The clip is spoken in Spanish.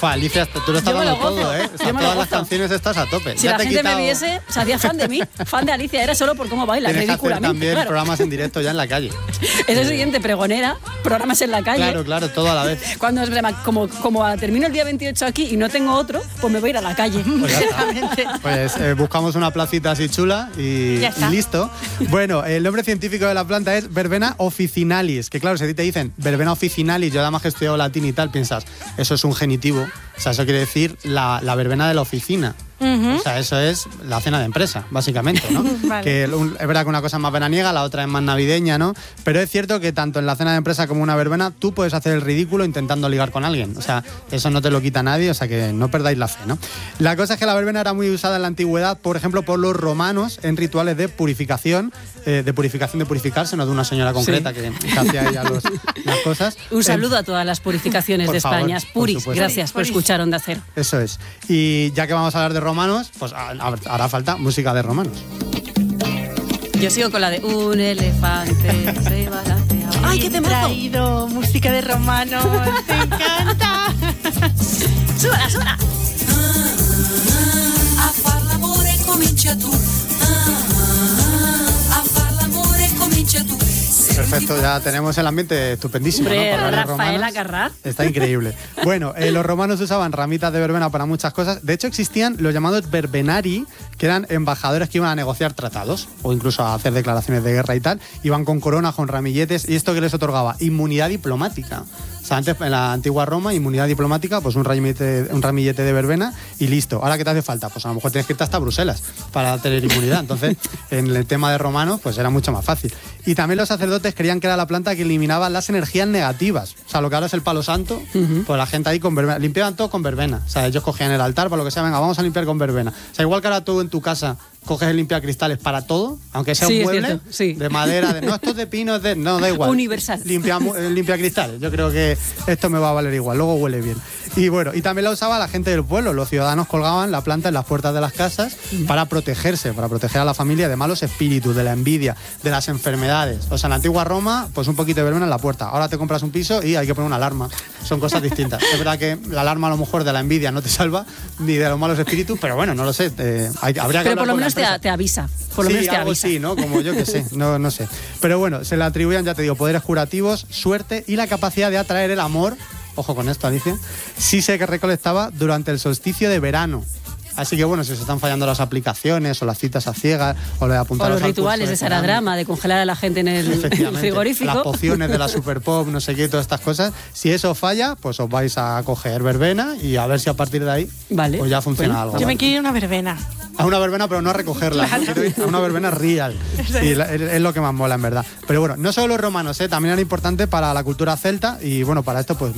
Alicia, tú lo estás Yo me dando lo gozo. todo, ¿eh? O sea, Yo me lo todas las gozo. canciones estás a tope. Si Ya la te he gente quitado- me viese, se hacía fan de mí, fan de Alicia, era solo por cómo baila, Tienes que hacer ridículamente. también Claro. programas en directo ya en la calle. Es el siguiente, pregonera, programas en la calle. Claro, todo a la vez. Cuando es broma, como termino el día 28 aquí y no tengo otro, pues me voy a ir a la calle. Pues ya está. Pues buscamos una placita así chula y Ya está. listo. Bueno, el nombre científico de la planta es Verbena officinalis, que claro, si a ti te dicen Verbena officinalis, yo además que he estudiado latín y tal, piensas, eso es un genitivo, o sea, eso quiere decir la verbena de la oficina. O sea, eso es la cena de empresa, básicamente, ¿no? Vale. Que es verdad que una cosa es más veraniega, la otra es más navideña, ¿no? Pero es cierto que tanto en la cena de empresa como una verbena, tú puedes hacer el ridículo intentando ligar con alguien. O sea, eso no te lo quita nadie, o sea que no perdáis la fe, ¿no? La cosa es que la verbena era muy usada en la antigüedad, por ejemplo, por los romanos en rituales de purificación, de purificarse, no de una señora concreta que hacía ella las cosas. Un saludo a todas las purificaciones por de favor, España. por Puris, supuesto. gracias por escuchar Onda Cero. Eso es. Y ya que vamos a hablar de romanos, pues hará falta música de romanos. Yo sigo con la de un elefante se balanceaba. ¡Ay, qué temazo! Traído música de romanos, te encanta. ¡Súbala, súbala! A far l'amore comincia tu. A far l'amore comincia tu. Perfecto, ya tenemos el ambiente estupendísimo. Hombre, ¿no? Para hablar de Rafaela romanos. Carrà. Está increíble. Bueno, los romanos usaban ramitas de verbena para muchas cosas. De hecho, existían los llamados verbenari, que eran embajadores que iban a negociar tratados o incluso a hacer declaraciones de guerra y tal. Iban con coronas, con ramilletes, y esto que les otorgaba inmunidad diplomática. O sea, antes en la antigua Roma, inmunidad diplomática, pues un ramillete de verbena y listo. Ahora, ¿qué te hace falta? Pues a lo mejor tienes que irte hasta Bruselas para tener inmunidad. Entonces, en el tema de romanos, pues era mucho más fácil. Y también los sacerdotes creían que era la planta que eliminaba las energías negativas. O sea, lo que ahora es el palo santo, pues la gente ahí con verbena. Limpiaban todo con verbena. O sea, ellos cogían el altar para lo que sea, venga, vamos a limpiar con verbena. O sea, igual que ahora tú en tu casa coges el limpiacristales para todo, aunque sea Sí, un es mueble cierto, sí. de madera, no, esto es de pino, no, da igual. Universal. Limpiacristales. Yo creo que esto me va a valer igual, luego huele bien. Y bueno, y también la usaba la gente del pueblo. Los ciudadanos colgaban la planta en las puertas de las casas para protegerse, para proteger a la familia de malos espíritus, de la envidia, de las enfermedades. O sea, en la antigua Roma, pues un poquito de verbena en la puerta. Ahora te compras un piso y hay que poner una alarma. Son cosas distintas. Es verdad que la alarma a lo mejor de la envidia no te salva, ni de los malos espíritus, pero bueno, no lo sé. Habría que Pero por lo menos hablar con la te empresa. avisa. Por lo Sí, menos te algo avisa. sí, ¿no? Como yo que sé, no sé. Pero bueno, se le atribuían, ya te digo, poderes curativos, suerte y la capacidad de atraer el amor, ojo con esto, Alicia, si se recolectaba durante el solsticio de verano. Así que bueno, si se están fallando las aplicaciones o las citas a ciegas o lo de apuntar O los rituales de Saradrama, de congelar a la gente en el frigorífico. Las pociones de la Super Pop, no sé qué, todas estas cosas. Si eso falla, pues os vais a coger verbena y a ver si a partir de ahí Vale. pues ya funciona algo. Yo me quiero ir a una verbena. A una verbena, pero no a recogerla. Claro. Quiero ir a una verbena real. Y es lo que más mola, en verdad. Pero bueno, no solo los romanos, también era importante para la cultura celta y bueno, para esto pues